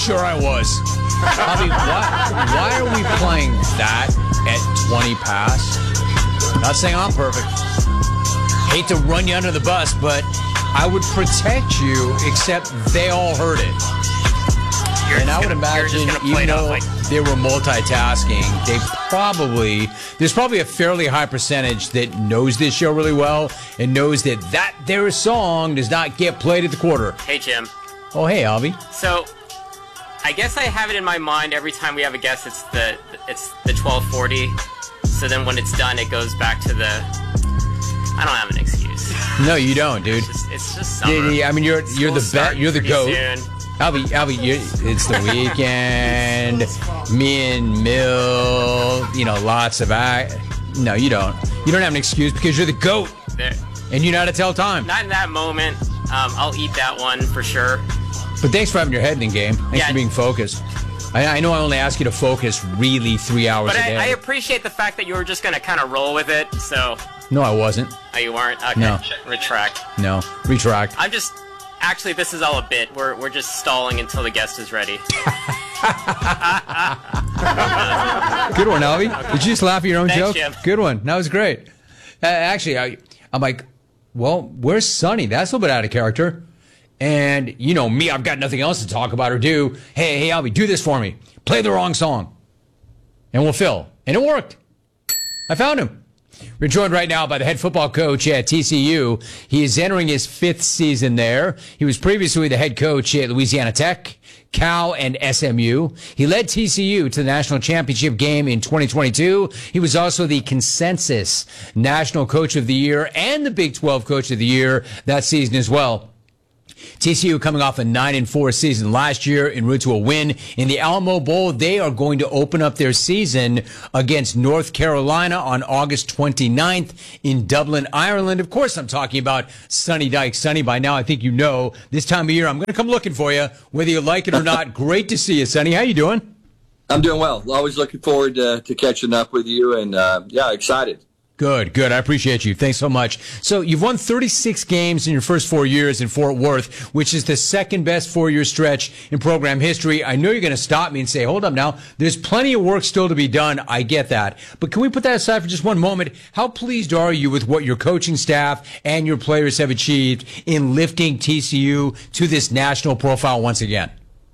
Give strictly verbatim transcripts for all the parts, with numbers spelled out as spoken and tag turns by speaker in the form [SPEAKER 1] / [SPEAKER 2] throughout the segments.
[SPEAKER 1] sure I was. I mean, why, why are we playing that at twenty past? Not saying I'm perfect. Hate to run you under the bus, but I would protect you, except they all heard it. You're and I would gonna, imagine, even though like... they were multitasking, they probably, there's probably a fairly high percentage that knows this show really well and knows that that their song does not get played at the quarter.
[SPEAKER 2] Hey, Jim.
[SPEAKER 1] Oh, hey, Albie.
[SPEAKER 2] So, I guess I have it in my mind every time we have a guest, it's the it's the twelve forty. So then when it's done, it goes back to the, I don't have an excuse.
[SPEAKER 1] No, you don't, dude.
[SPEAKER 2] It's just, it's just summer.
[SPEAKER 1] Yeah, yeah, I mean, you're you're the bet, you're the goat.
[SPEAKER 2] Soon.
[SPEAKER 1] Albie, Albie, you're, it's the weekend. Me and Mill, you know, lots of I. No, you don't. You don't have an excuse because you're the goat,
[SPEAKER 2] there.
[SPEAKER 1] And you know how to tell time.
[SPEAKER 2] Not in that moment. Um, I'll eat that one for sure.
[SPEAKER 1] But thanks for having your head in the game. Thanks yeah. for being focused. I, I know I only ask you to focus really three hours
[SPEAKER 2] but
[SPEAKER 1] a
[SPEAKER 2] I,
[SPEAKER 1] day.
[SPEAKER 2] I appreciate the fact that you were just going to kind of roll with it, so...
[SPEAKER 1] No, I wasn't.
[SPEAKER 2] Oh, you weren't? Okay.
[SPEAKER 1] No.
[SPEAKER 2] Retract.
[SPEAKER 1] No. Retract.
[SPEAKER 2] I'm just... Actually, this is all a bit. We're we're just stalling until the guest is ready.
[SPEAKER 1] Good one, Albie. Okay. Did you just laugh at your own
[SPEAKER 2] Thanks,
[SPEAKER 1] joke?
[SPEAKER 2] Jim.
[SPEAKER 1] Good one. That was great. Uh, actually, I, I'm like, well, where's Sonny? That's a little bit out of character. And, you know me, I've got nothing else to talk about or do. Hey, hey, Albie, do this for me. Play the wrong song. And we'll fill. And it worked. I found him. We're joined right now by the head football coach at T C U. He is entering his fifth season there. He was previously the head coach at Louisiana Tech, Cal, and S M U. He led T C U to the national championship game in twenty twenty-two. He was also the consensus national coach of the year and the Big twelve coach of the year that season as well. T C U coming off a nine and four season last year en route to a win in the Alamo Bowl. They are going to open up their season against North Carolina on August twenty-ninth in Dublin, Ireland. Of course, I'm talking about Sonny Dykes. Sonny, by now I think you know this time of year I'm going to come looking for you, whether you like it or not. Great to see you, Sonny. How you doing?
[SPEAKER 3] I'm doing well. Always looking forward to, to catching up with you, and uh, yeah, excited.
[SPEAKER 1] Good, good. I appreciate you. Thanks so much. So you've won thirty-six games in your first four years in Fort Worth, which is the second best four-year stretch in program history. I know you're going to stop me and say, hold up now, there's plenty of work still to be done. I get that. But can we put that aside for just one moment? How pleased are you with what your coaching staff and your players have achieved in lifting T C U to this national profile once again?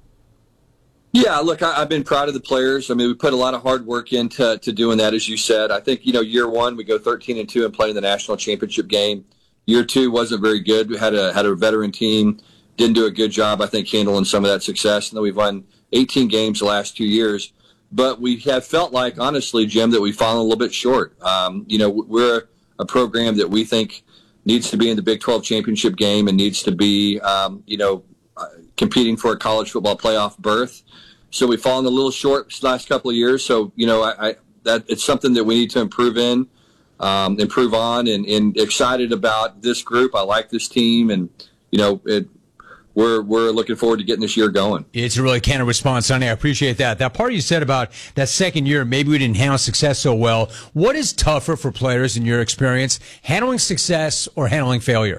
[SPEAKER 3] Yeah, look, I, I've been proud of the players. I mean, we put a lot of hard work into to doing that, as you said. I think, you know, year one, we go thirteen and two and play in the national championship game. Year two wasn't very good. We had a had a veteran team, didn't do a good job, I think, handling some of that success. And then we've won eighteen games the last two years. But we have felt like, honestly, Jim, that we've fallen a little bit short. Um, you know, we're a program that we think needs to be in the Big twelve championship game and needs to be, um, you know, competing for a college football playoff berth. So we've fallen a little short this last couple of years. So, you know, I, I that it's something that we need to improve in, um, improve on, and, and excited about this group. I like this team, and, you know, it, we're we're looking forward to getting this year going.
[SPEAKER 1] It's a really candid response, Sonny. I appreciate that. That part you said about that second year, maybe we didn't handle success so well. What is tougher for players in your experience, handling success or handling failure?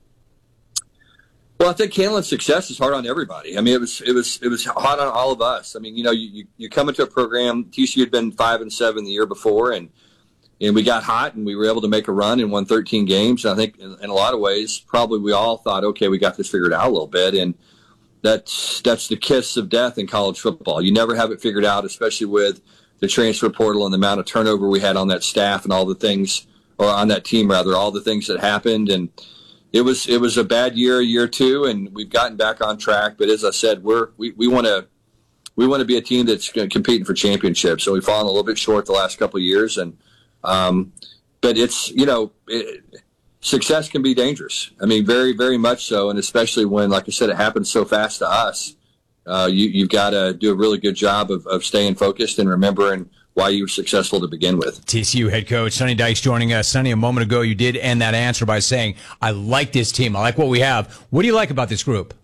[SPEAKER 3] Well, I think handling success is hard on everybody. I mean, it was it was it was hard on all of us. I mean, you know, you you, you come into a program. T C U had been five and seven the year before, and and we got hot, and we were able to make a run and won thirteen games. And I think in, in a lot of ways, probably we all thought, okay, we got this figured out a little bit, and that's that's the kiss of death in college football. You never have it figured out, especially with the transfer portal and the amount of turnover we had on that staff and all the things, or on that team rather, all the things that happened. And It was it was a bad year, year two, and we've gotten back on track. But as I said, we're we we want to we want to be a team that's competing for championships. So we've fallen a little bit short the last couple of years, and um, but it's you know it, success can be dangerous. I mean, very very much so, and especially when, like I said, it happens so fast to us. Uh, you you've got to do a really good job of, of staying focused and remembering why you were successful to begin with.
[SPEAKER 1] T C U head coach Sonny Dykes joining us. Sonny, a moment ago you did end that answer by saying, I like this team. I like what we have. What do you like about this group?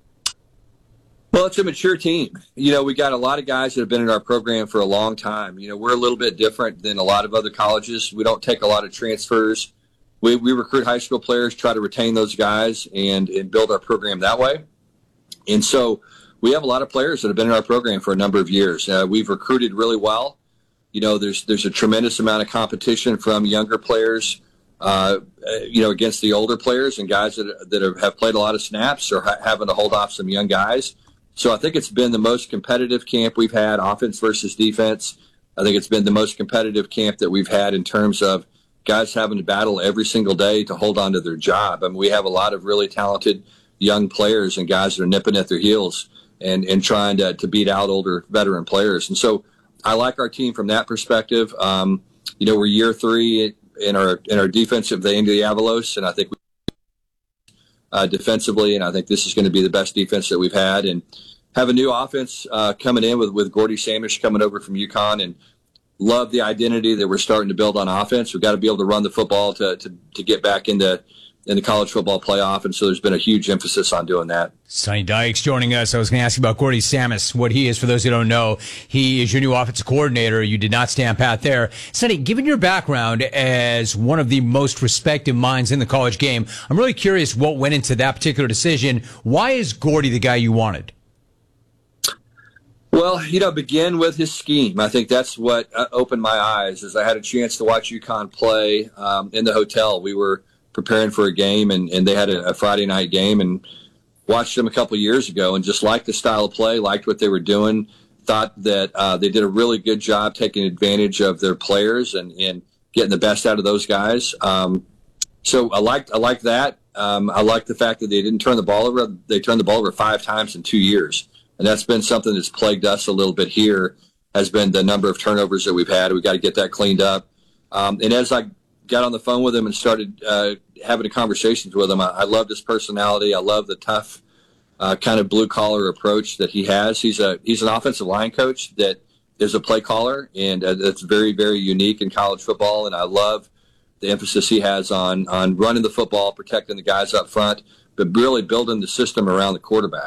[SPEAKER 3] Well, it's a mature team. You know, we got a lot of guys that have been in our program for a long time. You know, we're a little bit different than a lot of other colleges. We don't take a lot of transfers. We, we recruit high school players, try to retain those guys and, and build our program that way. And so we have a lot of players that have been in our program for a number of years. Uh, we've recruited really well. You know, there's there's a tremendous amount of competition from younger players, uh, you know, against the older players and guys that that have, have played a lot of snaps or ha- having to hold off some young guys. So I think it's been the most competitive camp we've had, offense versus defense. I think it's been the most competitive camp that we've had in terms of guys having to battle every single day to hold on to their job. I mean, we have a lot of really talented young players and guys that are nipping at their heels and, and trying to, to beat out older veteran players. And so I like our team from that perspective. Um, you know, we're year three in our in our defensive, the Indy Avalos, and I think we, uh, defensively, and I think this is going to be the best defense that we've had. And have a new offense uh, coming in with, with Gordy Samish coming over from UConn, and love the identity that we're starting to build on offense. We've got to be able to run the football to to, to get back into in the college football playoff, and so there's been a huge emphasis on doing that.
[SPEAKER 1] Sonny Dykes joining us. I was going to ask you about Gordy Samis, what he is. For those who don't know, he is your new offensive coordinator. You did not stand pat there. Sonny, given your background as one of the most respected minds in the college game, I'm really curious what went into that particular decision. Why is Gordy the guy you wanted?
[SPEAKER 3] Well, you know, begin with his scheme. I think that's what uh, opened my eyes. As I had a chance to watch UConn play um, in the hotel. We were preparing for a game, and, and they had a, a Friday night game, and watched them a couple of years ago and just liked the style of play, liked what they were doing, thought that uh, they did a really good job taking advantage of their players and, and getting the best out of those guys. Um, so I liked I liked that. Um, I liked the fact that they didn't turn the ball over. They turned the ball over five times in two years. And that's been something that's plagued us a little bit here, has been the number of turnovers that we've had. We've got to get that cleaned up. Um, and as I got on the phone with him and started uh, having conversations with him, I, I loved his personality. I love the tough uh, kind of blue-collar approach that he has. He's a he's an offensive line coach that is a play caller, and uh, that's very, very unique in college football. And I love the emphasis he has on, on running the football, protecting the guys up front, but really building the system around the quarterback.